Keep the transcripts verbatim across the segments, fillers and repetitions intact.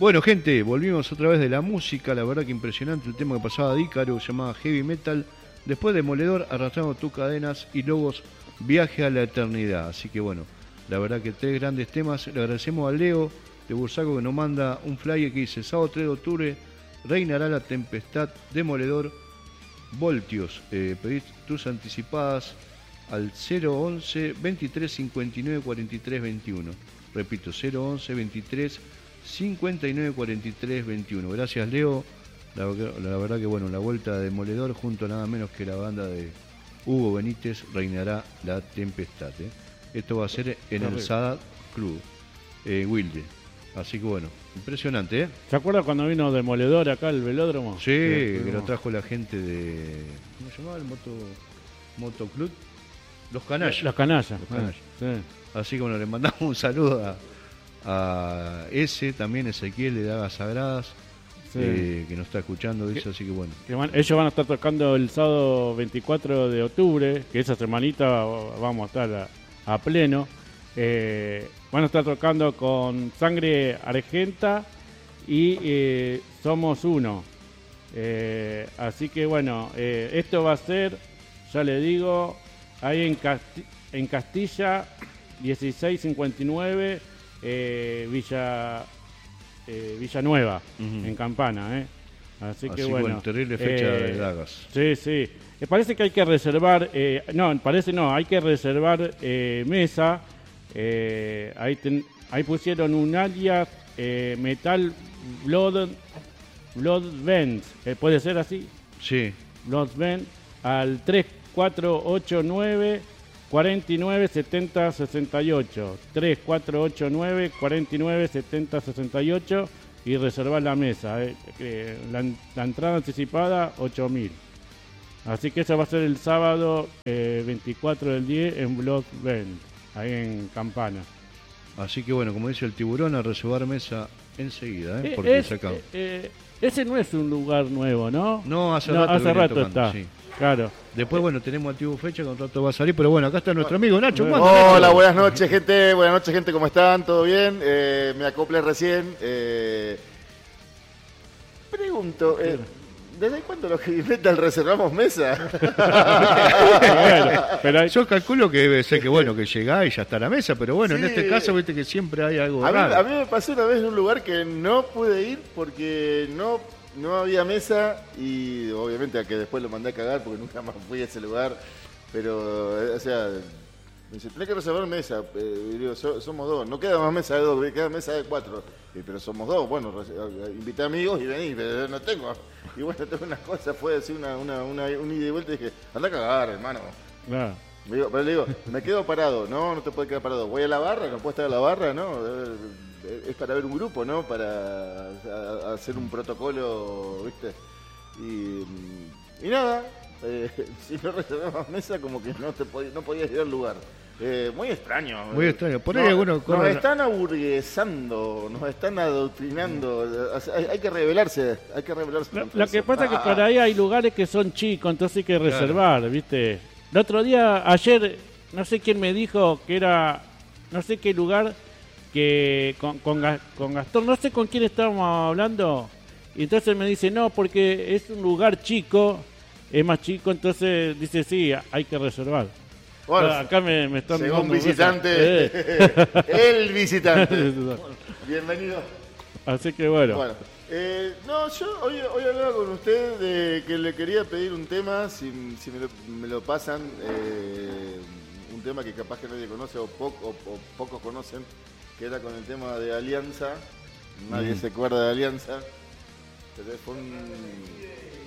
Bueno, gente, volvimos otra vez de la música. La verdad que impresionante el tema que pasaba de Ícaro, llamaba Heavy Metal. Después Demoledor, Arrastrando tus cadenas, y Logos, Viaje a la eternidad. Así que bueno, la verdad que tres grandes temas. Le agradecemos a Leo de Bursaco que nos manda un flyer que dice: sábado tres de octubre reinará la tempestad, Demoledor, Voltios. Eh, pedís tus anticipadas al cero once, veintitrés cincuenta y nueve, cuarenta y tres veintiuno. Repito, cero once, veintitrés cincuenta y nueve, cuarenta y tres veintiuno. Gracias, Leo. La, la verdad que bueno, la vuelta de Demoledor junto a nada menos que la banda de Hugo Benítez, reinará la tempestad. ¿eh? Esto va a ser en el Sadat Club, eh, Wilde. Así que bueno, impresionante, ¿eh? ¿Se acuerda cuando vino Demoledor acá al velódromo? Sí, que lo trajo la gente de... ¿Cómo se llamaba el moto, motoclub? Los Canallas. Los Canallas. Los Canallas. Sí. Así que bueno, le mandamos un saludo a, a ese, también Ezequiel de Dagas Sagradas, sí. eh, que nos está escuchando, dice, así que bueno. Que van, ellos van a estar tocando el sábado veinticuatro de octubre, que esa semanita vamos a estar a, a pleno. Eh, van a estar tocando con Sangre Argenta y eh, Somos Uno. Eh, así que bueno, eh, esto va a ser, ya le digo, ahí en, Casti- en Castilla, dieciséis cincuenta y nueve, eh, Villa eh, Villanueva, uh-huh. en Campana. Eh. Así, Así que bueno, bueno terrible fecha eh, de Dagas. Sí, sí. Eh, parece que hay que reservar, eh, no, parece no, hay que reservar eh, mesa. Eh, ahí, ten, ahí pusieron un alias eh, Metal Blood Blood Vent, eh, ¿puede ser así? Sí. Blood Vent al tres cuatro ocho nueve, cuarenta y nueve, setenta, sesenta y ocho. tres cuatro ocho nueve, cuarenta y nueve, setenta, sesenta y ocho y reservar la mesa. Eh, eh, la, la entrada anticipada ocho mil. Así que eso va a ser el sábado eh, veinticuatro del diez en Blood Vent, ahí en Campana. Así que bueno, como dice el tiburón, a reservar mesa enseguida, ¿eh? Porque es, se acaba. Eh, ese no es un lugar nuevo, ¿no? No, hace no, rato, hace rato tocando, está. Sí. Claro. Después, bueno, tenemos al Tibu Fecha, que un rato va a salir, pero bueno, acá está nuestro amigo Nacho. Hola, Nacho? Hola, buenas noches, gente. Buenas noches, gente, ¿cómo están? ¿Todo bien? Eh, me acoplé recién. Eh, pregunto, eh, ¿desde cuándo los heavy metal reservamos mesa? Bueno, pero hay... Yo calculo que debe ser que bueno, que llegá y ya está la mesa, pero bueno, sí. En este caso, viste que siempre hay algo a raro. Mí, a mí me pasó una vez en un lugar que no pude ir porque no, no había mesa y obviamente a que después lo mandé a cagar porque nunca más fui a ese lugar, pero, o sea... Me dice, tenés que reservar mesa. Eh, y digo, so, somos dos. No queda más mesa de dos, queda mesa de cuatro. Eh, pero somos dos. Bueno, res- invité amigos y vení, pero no tengo. Y bueno, tengo unas cosas. Fue así una, una, una, un ida y vuelta y dije, anda a cagar, hermano. Claro. Me digo, pero le digo, me quedo parado. No, no te puedes quedar parado. Voy a la barra, no puedo estar a la barra, ¿no? Es para ver un grupo, ¿no? Para a, a hacer un protocolo, ¿viste? Y, y nada. Eh, si no reservabas mesa, como que no te podías, no podías ir al lugar. Eh, muy extraño. Muy extraño. Por ahí no, alguno nos corre... están aburguesando, nos están adoctrinando. Hay, hay que rebelarse, hay que rebelarse. Lo, lo que pasa es que por ahí hay lugares que son chicos, entonces hay que reservar, claro. ¿Viste? El otro día, ayer, no sé quién me dijo que era, no sé qué lugar, que con, con, con Gastón, no sé con quién estábamos hablando, y entonces me dice, no, porque es un lugar chico, es más chico, entonces dice, sí, hay que reservar. Bueno, acá me, me están según visitante, eh. el visitante. Bienvenido. Así que bueno. bueno eh, no, yo hoy, hoy hablaba con usted de que le quería pedir un tema, si, si me, lo, me lo pasan, eh, un tema que capaz que nadie conoce o, po, o, o pocos conocen, que era con el tema de Alianza. Nadie mm. se acuerda de Alianza. Pero fue un...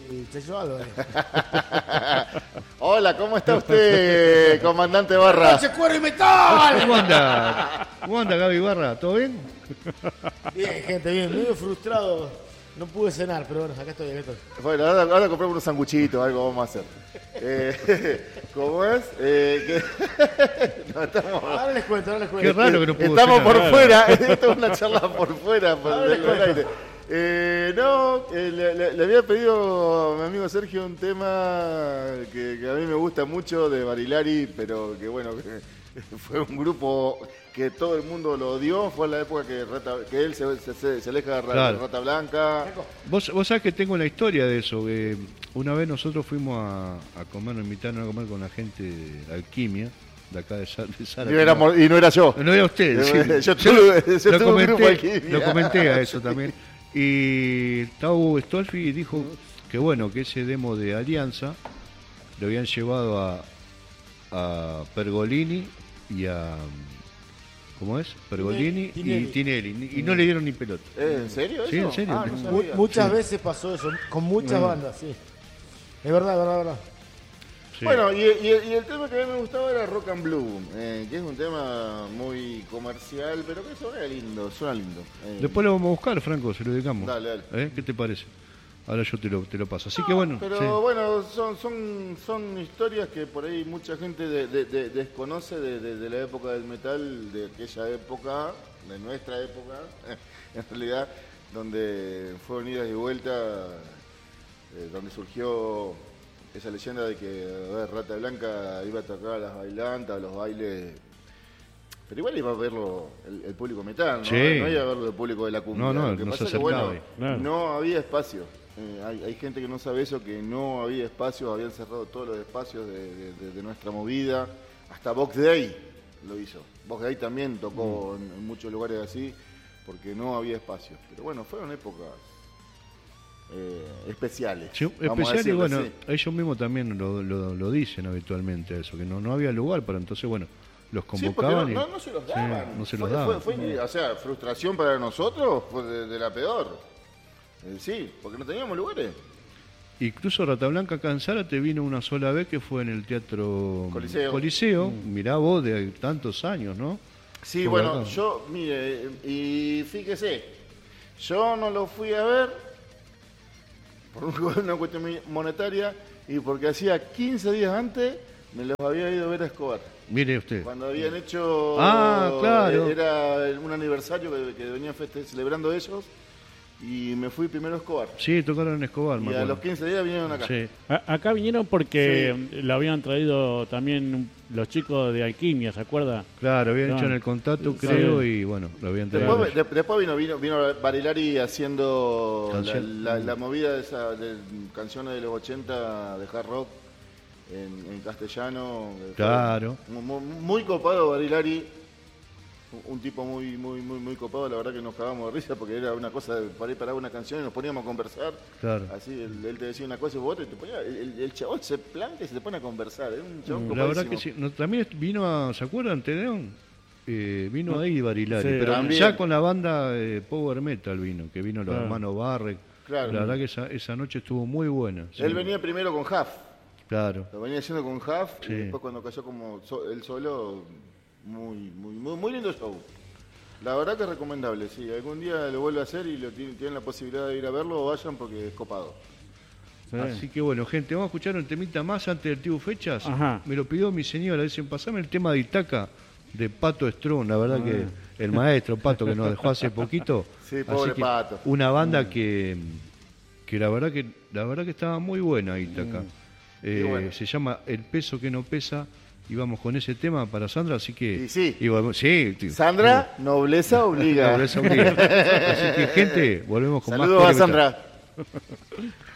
Hola, ¿cómo está usted, comandante Barra? ¡Noche, cuero y metal! ¿Cómo anda? ¿Cómo anda, Gaby Barra? ¿Todo bien? Bien, gente, bien. Medio frustrado. No pude cenar, pero bueno, acá estoy, acá estoy. Bueno, ahora, ahora compramos unos sanguchitos, algo vamos a hacer. Eh, ¿Cómo es? Eh, que... no, estamos... Ahora les cuento, ahora les cuento. Qué raro que no pudo Estamos cenar, por claro. fuera, esto es una charla por fuera, por el aire. Eh, no, eh, le, le, le había pedido a mi amigo Sergio un tema que, que a mí me gusta mucho de Barilari, pero que bueno, que fue un grupo que todo el mundo lo odió, fue la época que, Rata, que él se, se, se aleja de Rata, Claro. Rata Blanca. Vos, vos sabés que tengo una historia de eso. Eh, una vez nosotros fuimos a, a comer, nos invitaron a comer con la gente de Alquimia, de acá de, Sa- de Zárate. Y no, era, y no era yo. No era usted. Sí. Yo tuve, yo lo, tuve un grupo comenté, Alquimia. lo comenté a eso también. Y Tau Stolfi dijo que bueno, que ese demo de Alianza lo habían llevado a, a Pergolini y a... ¿Cómo es? Pergolini Tinelli. y Tinelli. Y no le dieron ni pelota. ¿Eh, ¿En serio eso? Sí, en serio. Ah, no Mu- sabía. muchas Sí. veces pasó eso, con muchas Mm. bandas, sí. Es verdad, es verdad, es verdad. Sí. Bueno, y, y- y el tema que a mí me gustaba era Rock and Blue, eh, que es un tema muy comercial, pero que suena lindo, suena lindo. Eh, Después lo vamos a buscar, Franco, se lo dedicamos. Dale, dale. ¿Eh? ¿Qué te parece? Ahora yo te lo, te lo paso. Así que bueno. Pero sí. bueno, son, son, son historias que por ahí mucha gente de- de- de- desconoce de, de- de la época del metal, de aquella época, de nuestra época, en realidad, donde fue idas y vueltas, eh, donde surgió esa leyenda de que a ver, Rata Blanca iba a tocar a las bailantas, a los bailes. Pero igual iba a verlo el, el público metal, ¿no? Sí. No iba a verlo el público de la cumbia. No, no, Lo que no pasa se es que, bueno, acercaba ahí. Claro. no había espacio. Eh, hay, hay gente que no sabe eso, que no había espacio, habían cerrado todos los espacios de, de- de- de nuestra movida. Hasta Box Day lo hizo. Box Day también tocó Mm. en, en muchos lugares así, porque no había espacio. Pero bueno, fueron épocas eh, especiales. Sí, vamos a especial y decirlo bueno, así. ellos mismos también lo, lo, lo dicen habitualmente eso, que no, no había lugar para entonces, bueno, los Sí, porque convocaban no, y no, no se los sí, daban. no se Fue- los daban. fue- fue- o sea, frustración para nosotros fue de, de la peor. Eh, sí, porque no teníamos lugares. Incluso Rata Blanca acá en Zárate vino una sola vez que fue en el Teatro Coliseo. Coliseo. Mirá vos, de tantos años, ¿no? Sí, Qué bueno, bacán. yo, mire, y fíjese, yo no lo fui a ver por una cuestión monetaria y porque hacía quince días antes me los había ido a ver a Escobar. Mire usted. Cuando habían hecho... Ah, claro. Era un aniversario que, que venían feste- celebrando ellos y me fui primero a Escobar. Sí, tocaron en Escobar, me Y a acuerdo. los quince días vinieron acá. Sí. A- acá vinieron porque lo habían traído también un- los chicos de Alquimia, ¿se acuerda? Claro, habían No. hecho en el contacto, Sí. creo, y bueno, lo habían traído. Después, de- después vino, vino, vino Barilari haciendo la, Canción. la- la movida de, esa, de canciones de los ochenta de hard rock en, en castellano. Claro. Muy, muy- muy copado Barilari, un, un tipo muy muy muy muy copado, la verdad que nos cagamos de risa porque era una cosa, de, por ahí paraba una canción y nos poníamos a conversar. Claro. Así, él, él te decía una cosa y vos otra y te ponía, el, el chabón se planta y se te pone a conversar, es un chabón La verdad que copadísimo. sí. No, también vino a, ¿se acuerdan, Tedeón? Eh, vino ahí Barilari, Sí, pero también. ya con la banda eh, Power Metal vino, que vino los Claro. hermanos Barrek. Claro. La verdad que esa, esa noche estuvo muy buena. sí. Él venía primero con Huff. Claro. Lo venía haciendo con Huff Sí. y después cuando cayó como so- él solo, muy, muy, muy, muy lindo show. La verdad que es recomendable, sí. Algún día lo vuelve a hacer y lo tienen, tienen la posibilidad de ir a verlo, vayan porque es copado. Sí. Así que bueno, gente, vamos a escuchar un temita más antes del Tibu Fechas. Ajá. Me lo pidió mi señora, dicen, pasame el tema de Itaca de Pato Strong, la verdad que el maestro Pato que nos dejó hace poquito. Sí, pobre Así que Pato. Una banda que, que la verdad que la verdad que estaba muy buena Itaca. Eh, Qué bueno. Se llama El peso que no pesa y vamos con ese tema para Sandra, así que Y sí. y vamos- sí, tío. Sandra, nobleza obliga. Nobleza obliga. Así que gente, volvemos con Saludos más a Heavy Metal. Sandra.